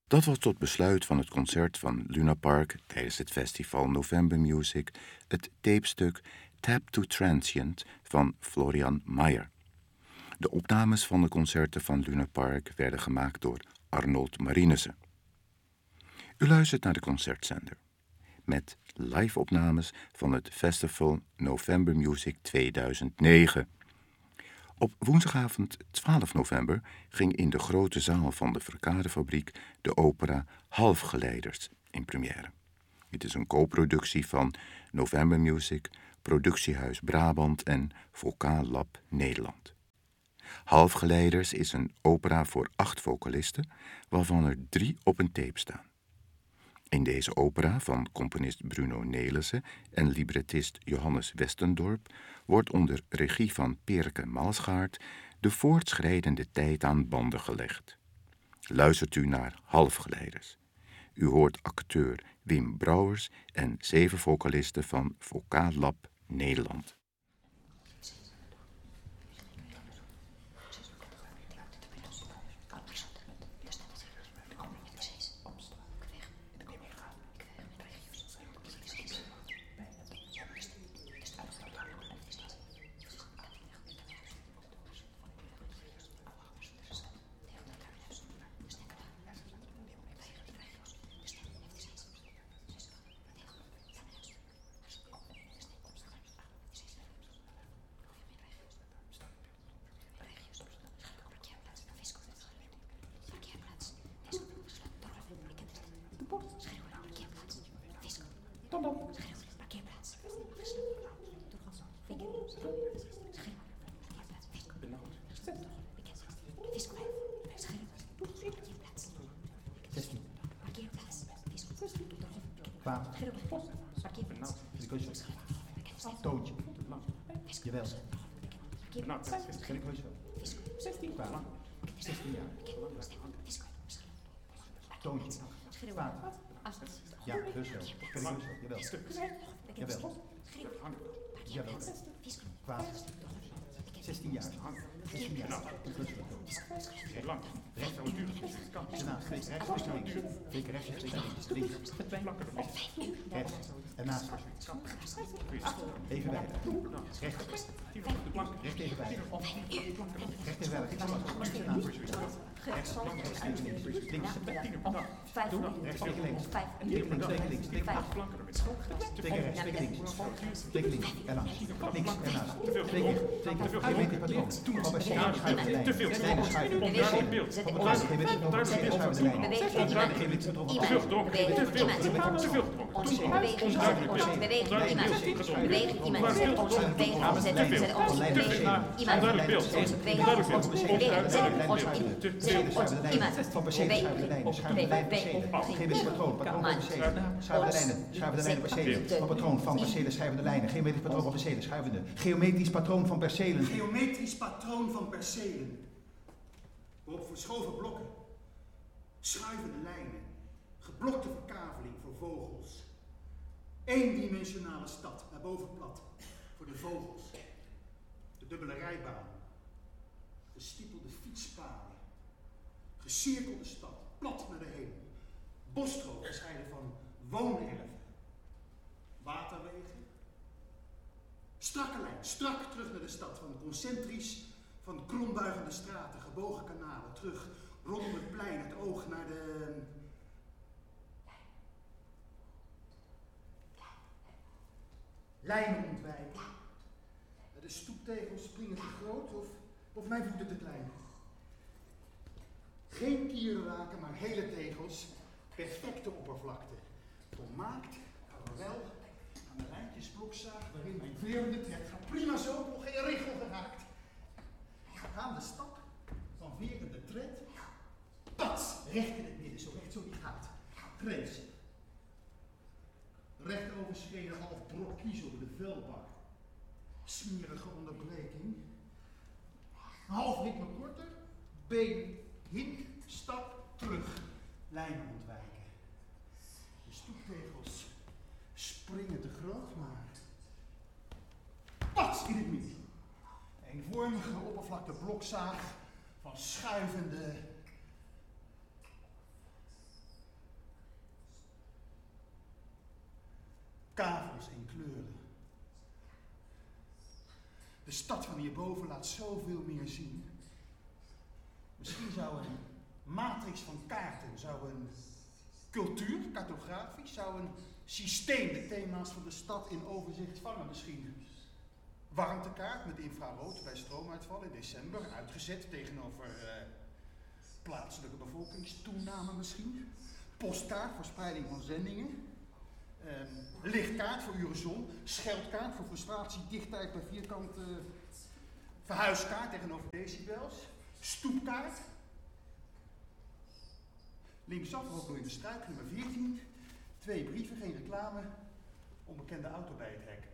Dat was tot besluit van het concert van Luna Park tijdens het festival November Music het tapestuk Tap to Transient van Florian Mayer. De opnames van de concerten van Luna Park werden gemaakt door Arnold Marinissen. U luistert naar de concertzender met live-opnames van het festival November Music 2009. Op woensdagavond 12 november ging in de grote zaal van de Verkadefabriek de opera Halfgeleiders in première. Het is een co-productie van November Music, Productiehuis Brabant en Vocaal Lab Nederland. Halfgeleiders is een opera voor 8 vocalisten, waarvan er 3 op een tape staan. In deze opera van componist Bruno Nelissen en librettist Johannes Westendorp wordt onder regie van Perke Malsgaard de voortschrijdende tijd aan banden gelegd. Luistert u naar Halfgeleiders. U hoort acteur Wim Brouwers en 7 vocalisten van Vocaal Lab Nederland. Toontje. Jawel. Geen 16 jaar. Toontje. Ja, dus wel. Jawel. Jawel. Jawel. Kwaad. 16 jaar. 16 jaar. Heel lang. Rechts aan de duur. Daarnaast. Rechts. Rechts. Links. Rechts. En naast. Even bij. Rechts. Recht tegen bij. Recht tegen bij. Rechts. Links. Rechts tegen links. Links tegen links. Tegen rechts. Tegen links. Tegen links. En langs. Links en naast. Twee keer. Geen meter patroon. Te veel. Onduidelijk beeld. Geen meter patroon. Geen meter patroon. Te veel gedronken. Te veel gedronken. Beweging iemand. Onduidelijk beeld. Van percelen schuiven de lijnen. Schuiven de lijnen percelen. Geen meter patroon. Patroon van percelen. Schuiven de lijnen. Schuiven de lijnen percelen. Van patroon van percelen schuiven de lijnen. Geen meter patroon van percelen. Schuivende. Geometrisch patroon van percelen. Geometrisch patroon van percelen. Waarop verschoven blokken. Schuivende lijnen. Geblokte verkaveling voor vogels. Eendimensionale stad, naar boven plat. Voor de vogels. De dubbele rijbaan. Gestiepelde fietspaden. Gecirkelde stad, plat naar de hemel. Bosdroog gescheiden van woonerven. Waterwegen. Strakke lijn, strak terug naar de stad. Van concentrisch, van krombuigende straten, gebogen kanalen. Terug rondom het plein, het oog naar de... Lijnen ontwijken. De stoeptegels springen te groot of mijn voeten te klein. Geen kierenraken, maar hele tegels. Perfecte oppervlakte. Volmaakt, caramel, aan de lijntjes blokzaag waarin mijn vleerende trekt. Gaat prima zo, nog geen regel geraakt. Aan de stap van verende tred. Pats, recht in het midden, zo recht zo die gaat. Prees. Recht overschreden half brok kies over de vuilbak. Smerige onderbreking. Half ritme korter. Been, hink, stap, terug. Lijnen ontwijken. De stoeptegels springen te groot, maar... Pats in het midden. Eenvormige oppervlakte blokzaag van schuivende... stad van hierboven laat zoveel meer zien. Misschien zou een matrix van kaarten, zou een cultuur, cartografisch, zou een systeem de thema's van de stad in overzicht vangen misschien. Warmtekaart met infrarood bij stroomuitval in december, uitgezet tegenover plaatselijke bevolkingstoename misschien. Postkaart voor spreiding van zendingen. Lichtkaart voor uren zon. Scheldkaart voor frustratie, dichtheid bij vierkante. Verhuiskaart tegenover decibels. Stoepkaart. Linksaf, ook in de struik, nummer 14. 2 brieven, geen reclame. Onbekende auto bij het hek.